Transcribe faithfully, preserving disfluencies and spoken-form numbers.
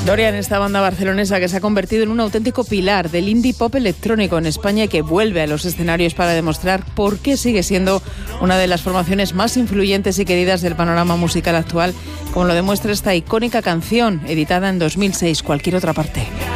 Dorian, esta banda barcelonesa que se ha convertido en un auténtico pilar del indie pop electrónico en España y que vuelve a los escenarios para demostrar por qué sigue siendo una de las formaciones más influyentes y queridas del panorama musical actual, como lo demuestra esta icónica canción editada en dos mil seis, Cualquier otra parte.